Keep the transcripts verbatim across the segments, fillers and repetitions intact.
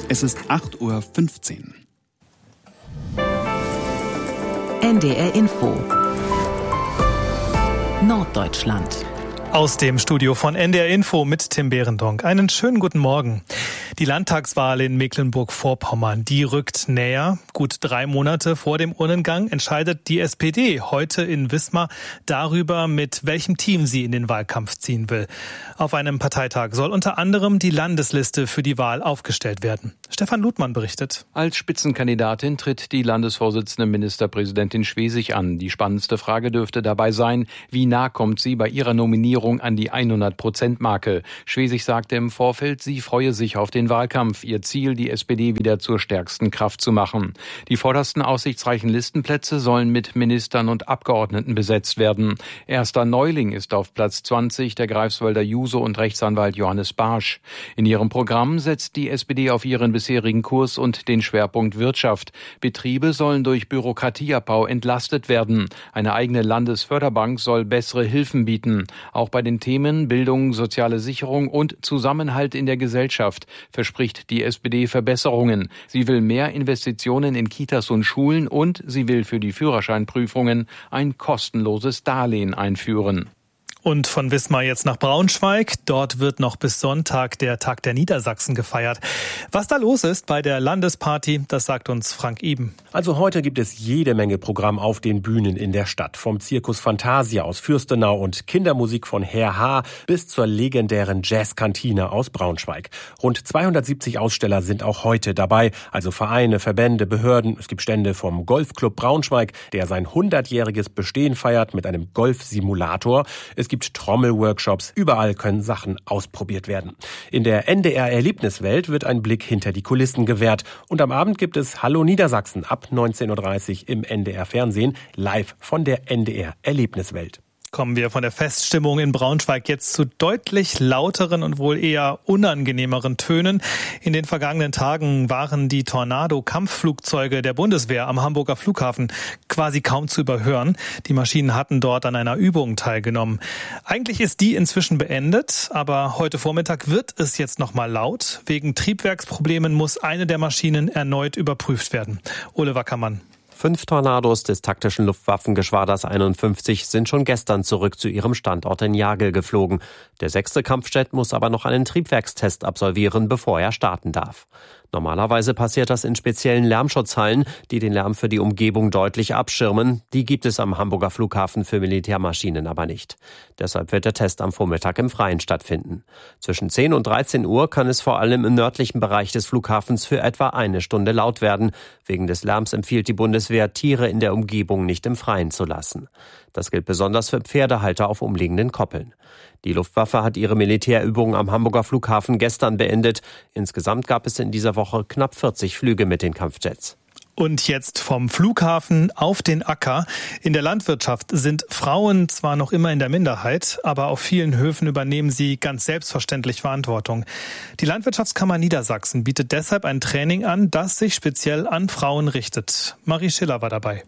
Es ist acht Uhr fünfzehn. N D R Info Norddeutschland. Aus dem Studio von N D R Info mit Tim Behrendonck. Einen schönen guten Morgen. Die Landtagswahl in Mecklenburg-Vorpommern, die rückt näher. Gut drei Monate vor dem Urnengang entscheidet die S P D heute in Wismar darüber, mit welchem Team sie in den Wahlkampf ziehen will. Auf einem Parteitag soll unter anderem die Landesliste für die Wahl aufgestellt werden. Stefan Ludmann berichtet. Als Spitzenkandidatin tritt die Landesvorsitzende Ministerpräsidentin Schwesig an. Die spannendste Frage dürfte dabei sein, wie nah kommt sie bei ihrer Nominierung an die hundert-Prozent-Marke. Schwesig sagte im Vorfeld, sie freue sich auf den Wahlkampf. Ihr Ziel, die S P D wieder zur stärksten Kraft zu machen. Die vordersten aussichtsreichen Listenplätze sollen mit Ministern und Abgeordneten besetzt werden. Erster Neuling ist auf Platz zwanzig der Greifswalder Juso und Rechtsanwalt Johannes Barsch. In ihrem Programm setzt die S P D auf ihren bisherigen Kurs und den Schwerpunkt Wirtschaft. Betriebe sollen durch Bürokratieabbau entlastet werden. Eine eigene Landesförderbank soll bessere Hilfen bieten. Auch bei den Themen Bildung, soziale Sicherung und Zusammenhalt in der Gesellschaft verspricht die S P D Verbesserungen. Sie will mehr Investitionen in Kitas und Schulen und sie will für die Führerscheinprüfungen ein kostenloses Darlehen einführen. Und von Wismar jetzt nach Braunschweig. Dort wird noch bis Sonntag der Tag der Niedersachsen gefeiert. Was da los ist bei der Landesparty, das sagt uns Frank Iben. Also heute gibt es jede Menge Programm auf den Bühnen in der Stadt. Vom Zirkus Fantasia aus Fürstenau und Kindermusik von Herr H. bis zur legendären Jazzkantine aus Braunschweig. Rund zweihundertsiebzig Aussteller sind auch heute dabei. Also Vereine, Verbände, Behörden. Es gibt Stände vom Golfclub Braunschweig, der sein hundertjähriges Bestehen feiert mit einem Golfsimulator. Es Es gibt Trommelworkshops, überall können Sachen ausprobiert werden. In der N D R-Erlebniswelt wird ein Blick hinter die Kulissen gewährt. Und am Abend gibt es Hallo Niedersachsen ab neunzehn Uhr dreißig im N D R-Fernsehen, live von der N D R-Erlebniswelt. Kommen wir von der Feststimmung in Braunschweig jetzt zu deutlich lauteren und wohl eher unangenehmeren Tönen. In den vergangenen Tagen waren die Tornado-Kampfflugzeuge der Bundeswehr am Hamburger Flughafen quasi kaum zu überhören. Die Maschinen hatten dort an einer Übung teilgenommen. Eigentlich ist die inzwischen beendet, aber heute Vormittag wird es jetzt nochmal laut. Wegen Triebwerksproblemen muss eine der Maschinen erneut überprüft werden. Ole Wackermann. Fünf Tornados des taktischen Luftwaffengeschwaders einundfünfzig sind schon gestern zurück zu ihrem Standort in Jagel geflogen. Der sechste Kampfjet muss aber noch einen Triebwerkstest absolvieren, bevor er starten darf. Normalerweise passiert das in speziellen Lärmschutzhallen, die den Lärm für die Umgebung deutlich abschirmen. Die gibt es am Hamburger Flughafen für Militärmaschinen aber nicht. Deshalb wird der Test am Vormittag im Freien stattfinden. Zwischen zehn und dreizehn Uhr kann es vor allem im nördlichen Bereich des Flughafens für etwa eine Stunde laut werden. Wegen des Lärms empfiehlt die Bundeswehr, Tiere in der Umgebung nicht im Freien zu lassen. Das gilt besonders für Pferdehalter auf umliegenden Koppeln. Die Luftwaffe hat ihre Militärübungen am Hamburger Flughafen gestern beendet. Insgesamt gab es in dieser Woche knapp vierzig Flüge mit den Kampfjets. Und jetzt vom Flughafen auf den Acker. In der Landwirtschaft sind Frauen zwar noch immer in der Minderheit, aber auf vielen Höfen übernehmen sie ganz selbstverständlich Verantwortung. Die Landwirtschaftskammer Niedersachsen bietet deshalb ein Training an, das sich speziell an Frauen richtet. Marie Schiller war dabei.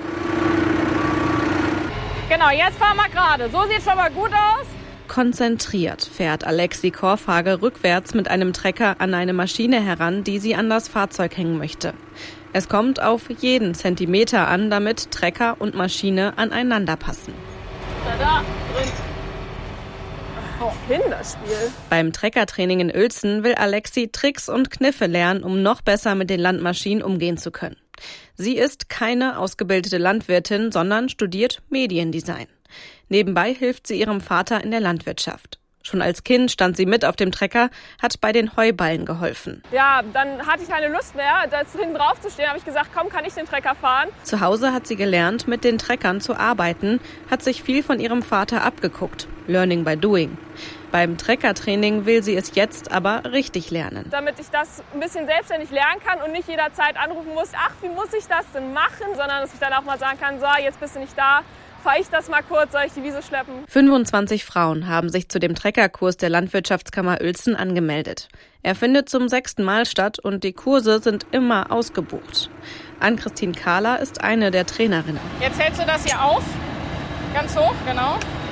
Genau, jetzt fahren wir gerade. So sieht schon mal gut aus. Konzentriert fährt Alexi Korfhage rückwärts mit einem Trecker an eine Maschine heran, die sie an das Fahrzeug hängen möchte. Es kommt auf jeden Zentimeter an, damit Trecker und Maschine aneinander passen. Da, drin. Oh, Kinderspiel. Beim Treckertraining in Uelzen will Alexi Tricks und Kniffe lernen, um noch besser mit den Landmaschinen umgehen zu können. Sie ist keine ausgebildete Landwirtin, sondern studiert Mediendesign. Nebenbei hilft sie ihrem Vater in der Landwirtschaft. Schon als Kind stand sie mit auf dem Trecker, hat bei den Heuballen geholfen. Ja, dann hatte ich keine Lust mehr, da hinten drauf zu stehen. Habe ich gesagt, komm, kann ich den Trecker fahren? Zu Hause hat sie gelernt, mit den Treckern zu arbeiten, hat sich viel von ihrem Vater abgeguckt. Learning by doing. Beim Treckertraining will sie es jetzt aber richtig lernen. Damit ich das ein bisschen selbstständig lernen kann und nicht jederzeit anrufen muss, ach, wie muss ich das denn machen? Sondern dass ich dann auch mal sagen kann, so, jetzt bist du nicht da. Fahre ich das mal kurz, soll ich die Wiese schleppen? fünfundzwanzig Frauen haben sich zu dem Treckerkurs der Landwirtschaftskammer Uelzen angemeldet. Er findet zum sechsten Mal statt und die Kurse sind immer ausgebucht. Ann-Christine Kahler ist eine der Trainerinnen. Jetzt hältst du das hier auf, ganz hoch, genau.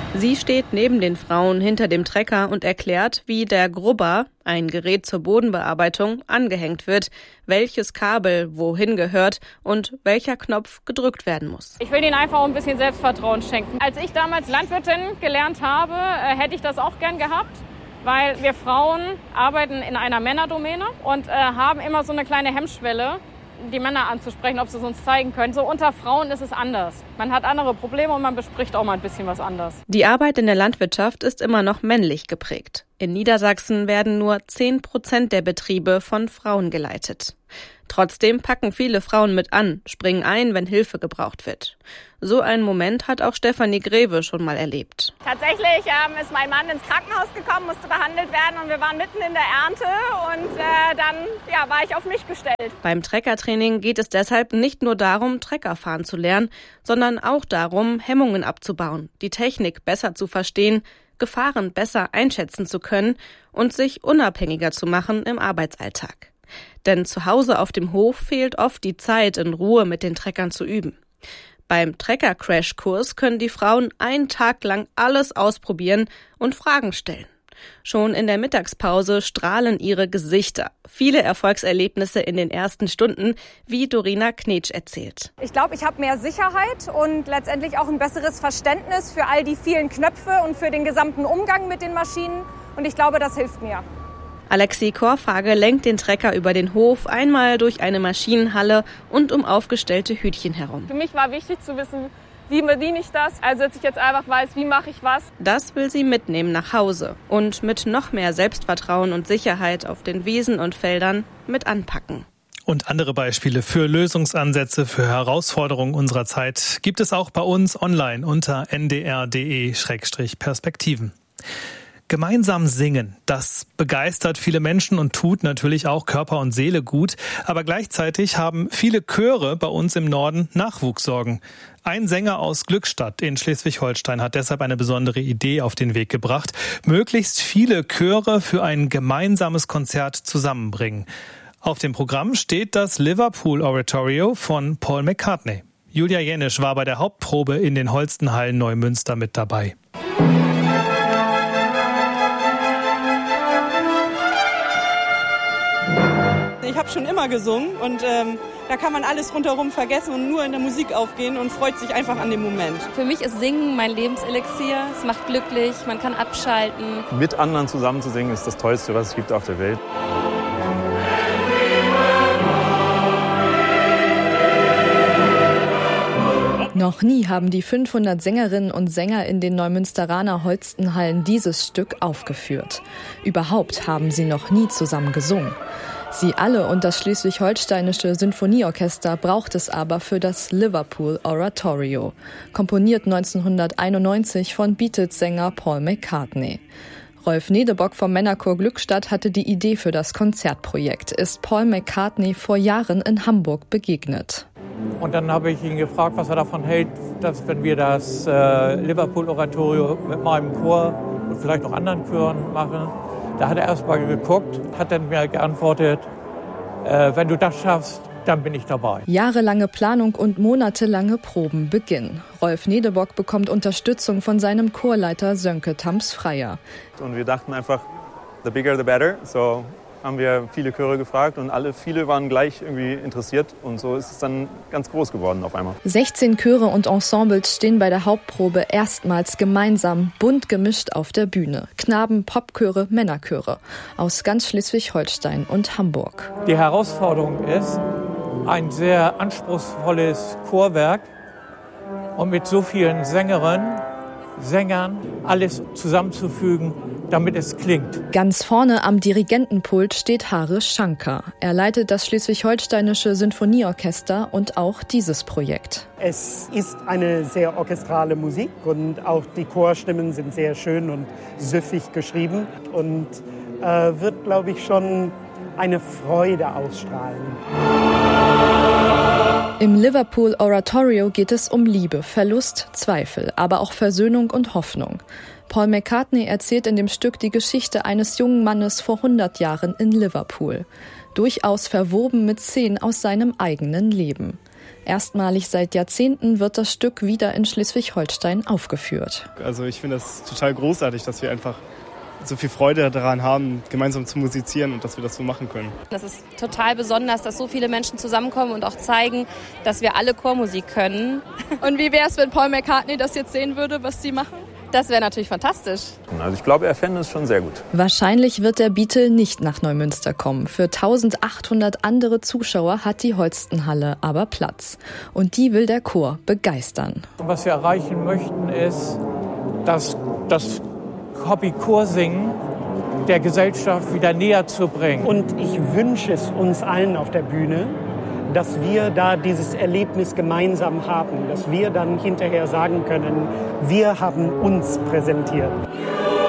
Sie steht neben den Frauen hinter dem Trecker und erklärt, wie der Grubber, ein Gerät zur Bodenbearbeitung, angehängt wird, welches Kabel wohin gehört und welcher Knopf gedrückt werden muss. Ich will ihnen einfach ein bisschen Selbstvertrauen schenken. Als ich damals Landwirtin gelernt habe, hätte ich das auch gern gehabt, weil wir Frauen arbeiten in einer Männerdomäne und äh, haben immer so eine kleine Hemmschwelle, die Männer anzusprechen, ob sie es uns zeigen können. So unter Frauen ist es anders. Man hat andere Probleme und man bespricht auch mal ein bisschen was anders. Die Arbeit in der Landwirtschaft ist immer noch männlich geprägt. In Niedersachsen werden nur zehn Prozent der Betriebe von Frauen geleitet. Trotzdem packen viele Frauen mit an, springen ein, wenn Hilfe gebraucht wird. So einen Moment hat auch Stefanie Greve schon mal erlebt. Tatsächlich ähm, ist mein Mann ins Krankenhaus gekommen, musste behandelt werden und wir waren mitten in der Ernte und äh, dann ja, war ich auf mich gestellt. Beim Treckertraining geht es deshalb nicht nur darum, Trecker fahren zu lernen, sondern auch darum, Hemmungen abzubauen, die Technik besser zu verstehen, Gefahren besser einschätzen zu können und sich unabhängiger zu machen im Arbeitsalltag. Denn zu Hause auf dem Hof fehlt oft die Zeit, in Ruhe mit den Treckern zu üben. Beim Trecker-Crash-Kurs können die Frauen einen Tag lang alles ausprobieren und Fragen stellen. Schon in der Mittagspause strahlen ihre Gesichter. Viele Erfolgserlebnisse in den ersten Stunden, wie Dorina Knetsch erzählt. Ich glaube, ich habe mehr Sicherheit und letztendlich auch ein besseres Verständnis für all die vielen Knöpfe und für den gesamten Umgang mit den Maschinen. Und ich glaube, das hilft mir. Alexi Korfage lenkt den Trecker über den Hof, einmal durch eine Maschinenhalle und um aufgestellte Hütchen herum. Für mich war wichtig zu wissen, wie bediene ich das? Also, dass ich jetzt einfach weiß, wie mache ich was. Das will sie mitnehmen nach Hause und mit noch mehr Selbstvertrauen und Sicherheit auf den Wiesen und Feldern mit anpacken. Und andere Beispiele für Lösungsansätze für Herausforderungen unserer Zeit gibt es auch bei uns online unter n d r punkt d e Schrägstrich Perspektiven. Gemeinsam singen, das begeistert viele Menschen und tut natürlich auch Körper und Seele gut. Aber gleichzeitig haben viele Chöre bei uns im Norden Nachwuchssorgen. Ein Sänger aus Glückstadt in Schleswig-Holstein hat deshalb eine besondere Idee auf den Weg gebracht. Möglichst viele Chöre für ein gemeinsames Konzert zusammenbringen. Auf dem Programm steht das Liverpool Oratorio von Paul McCartney. Julia Jenisch war bei der Hauptprobe in den Holstenhallen Neumünster mit dabei. Ich habe schon immer gesungen und ähm, da kann man alles rundherum vergessen und nur in der Musik aufgehen und freut sich einfach an dem Moment. Für mich ist Singen mein Lebenselixier. Es macht glücklich, man kann abschalten. Mit anderen zusammen zu singen ist das Tollste, was es gibt auf der Welt. Noch nie haben die fünfhundert Sängerinnen und Sänger in den Neumünsteraner Holstenhallen dieses Stück aufgeführt. Überhaupt haben sie noch nie zusammen gesungen. Sie alle und das Schleswig-Holsteinische Sinfonieorchester braucht es aber für das Liverpool Oratorio, komponiert neunzehnhunderteinundneunzig von Beatles-Sänger Paul McCartney. Rolf Nedebock vom Männerchor Glückstadt hatte die Idee für das Konzertprojekt, ist Paul McCartney vor Jahren in Hamburg begegnet. Und dann habe ich ihn gefragt, was er davon hält, dass wenn wir das äh, Liverpool Oratorio mit meinem Chor und vielleicht noch anderen Chören machen. Da hat er erst mal geguckt, hat dann mir geantwortet, äh, wenn du das schaffst, dann bin ich dabei. Jahrelange Planung und monatelange Proben beginnen. Rolf Nedebock bekommt Unterstützung von seinem Chorleiter Sönke Thams-Freier. Und wir dachten einfach, the bigger the better. So haben wir viele Chöre gefragt und alle, viele waren gleich irgendwie interessiert. Und so ist es dann ganz groß geworden auf einmal. sechzehn Chöre und Ensembles stehen bei der Hauptprobe erstmals gemeinsam, bunt gemischt auf der Bühne. Knaben, Popchöre, Männerchöre aus ganz Schleswig-Holstein und Hamburg. Die Herausforderung ist, ein sehr anspruchsvolles Chorwerk und mit so vielen Sängerinnen, Sängern alles zusammenzufügen, damit es klingt. Ganz vorne am Dirigentenpult steht Harish Shankar. Er leitet das Schleswig-Holsteinische Sinfonieorchester und auch dieses Projekt. Es ist eine sehr orchestrale Musik und auch die Chorstimmen sind sehr schön und süffig geschrieben und äh, wird, glaube ich, schon eine Freude ausstrahlen. Im Liverpool Oratorio geht es um Liebe, Verlust, Zweifel, aber auch Versöhnung und Hoffnung. Paul McCartney erzählt in dem Stück die Geschichte eines jungen Mannes vor hundert Jahren in Liverpool. Durchaus verwoben mit Szenen aus seinem eigenen Leben. Erstmalig seit Jahrzehnten wird das Stück wieder in Schleswig-Holstein aufgeführt. Also ich finde das total großartig, dass wir einfach so viel Freude daran haben, gemeinsam zu musizieren und dass wir das so machen können. Das ist total besonders, dass so viele Menschen zusammenkommen und auch zeigen, dass wir alle Chormusik können. Und wie wäre es, wenn Paul McCartney das jetzt sehen würde, was Sie machen? Das wäre natürlich fantastisch. Also ich glaube, er fände es schon sehr gut. Wahrscheinlich wird der Beatle nicht nach Neumünster kommen. Für eintausendachthundert andere Zuschauer hat die Holstenhalle aber Platz. Und die will der Chor begeistern. Was wir erreichen möchten, ist, dass das Hobby-Chorsingen der Gesellschaft wieder näher zu bringen. Und ich wünsche es uns allen auf der Bühne, dass wir da dieses Erlebnis gemeinsam haben, dass wir dann hinterher sagen können, wir haben uns präsentiert.